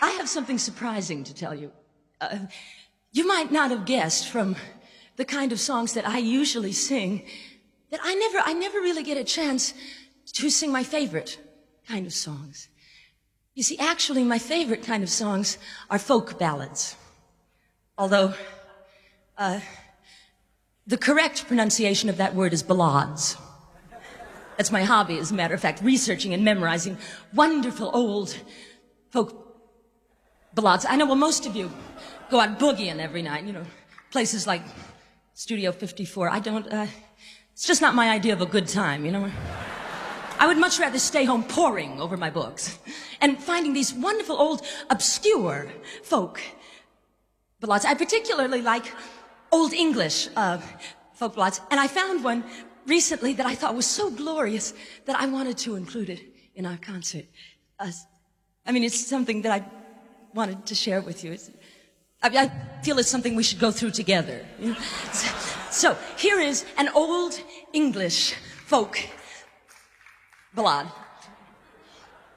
I have something surprising to tell you. You might not have guessed from the kind of songs that I usually sing that I never really get a chance to sing my favorite kind of songs. You see, actually, my favorite kind of songs are folk ballads. Although, the correct pronunciation of that word is ballades. That's my hobby, as a matter of fact, researching and memorizing wonderful old folk ballades. I know, well, most of you go out boogieing every night, you know, places like Studio 54. I don't, it's just not my idea of a good time, you know. I would much rather stay home poring over my books and finding these wonderful old obscure folk ballades. I particularly like Old English folk ballades, and I found one recently that I thought was so glorious that I wanted to include it in our concert. I mean, it's something that I wanted to share with you. I feel it's something we should go through together. You know? So here is an Old English folk ballad.